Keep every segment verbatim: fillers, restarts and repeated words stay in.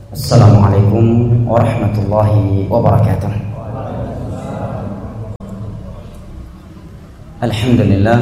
Assalamualaikum warahmatullahi wabarakatuh. Alhamdulillah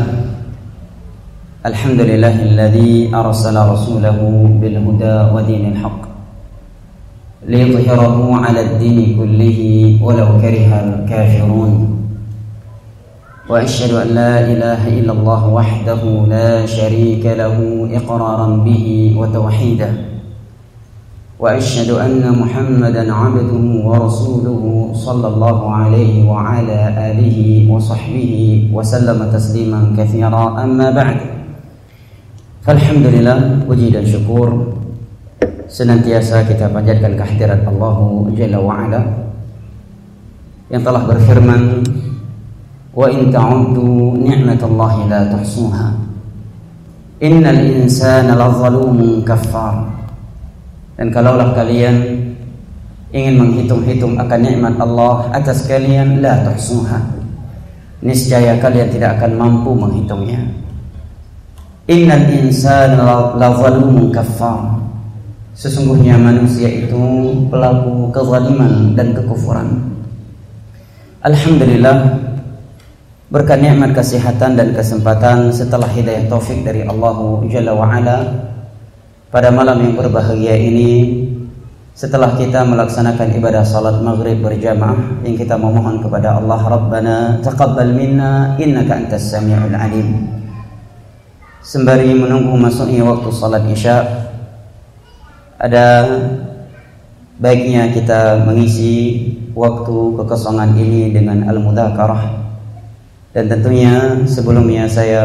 Alhamdulillahilladzi arsala rasulahu bil huda wa dinil haqq liyudhhirahu 'ala ad-dini kullihi walau karihal kafirun. Wa asyhadu an la ilaha illallah wahdahu la syarika lahu iqraran bihi wa tauhidah. Wa asyhadu anna Muhammadan 'abduhu wa rasuluhu sallallahu alaihi wa ala alihi wa sahbihi wa sallama tasliman katsira, amma ba'd. Alhamdulillah, puji dan syukur senantiasa kita panjatkan kehadirat Allah Jalla wa Ala yang telah berfirman, wa in ta'uddu ni'matallahi la tuhsuha innal insana lazalumun kaffar. Dan kalaulah kalian ingin menghitung-hitung akan nikmat Allah atas kalian, la tuhsuha, niscaya kalian tidak akan mampu menghitungnya. Innal insana lazalumun kaffar, sesungguhnya manusia itu pelaku kezaliman dan kekufuran. Alhamdulillah, berkat nikmat kesehatan dan kesempatan setelah hidayah taufik dari Allah Jalla wa Ala, pada malam yang berbahagia ini, setelah kita melaksanakan ibadah salat maghrib berjamaah, yang kita memohon kepada Allah, Rabbana taqabbal minna innaka antas sami'ul alim, sembari menunggu masuknya waktu salat isya, ada baiknya kita mengisi waktu kekosongan ini dengan al-mudzakarah. Dan tentunya sebelumnya saya